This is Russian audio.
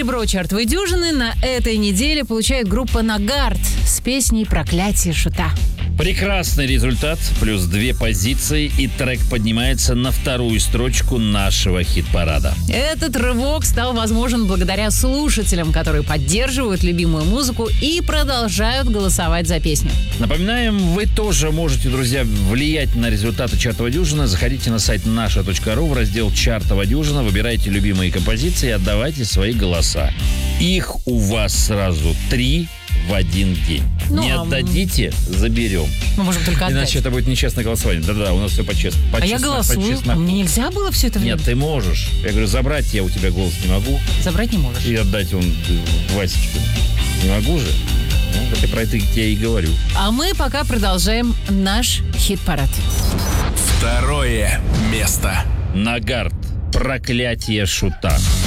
Серебро чартовой дюжины на этой неделе получает группа «Нагарт» с песней «Проклятие шута». Прекрасный результат, плюс 2 позиции, и трек поднимается на 2-ю строчку нашего хит-парада. Этот рывок стал возможен благодаря слушателям, которые поддерживают любимую музыку и продолжают голосовать за песню. Напоминаем, вы тоже можете, друзья, влиять на результаты чартовой дюжины. Заходите на сайт наша.ру в раздел «Чартовая дюжина», выбирайте любимые композиции и отдавайте свои голоса. Их у вас сразу 3 в один день. Не отдадите, заберем. Мы можем только отдать. Иначе это будет нечестное голосование. Да-да, у нас все по-честному. А я голосую. А мне нельзя было все это время? Нет, ты можешь. Я говорю, забрать я у тебя голос не могу. Забрать не можешь. И отдать он Васечке. Не могу же. Ну, вот я про это я и говорю. А мы пока продолжаем наш хит-парад. 2-е место. Нагарт. Проклятие шута.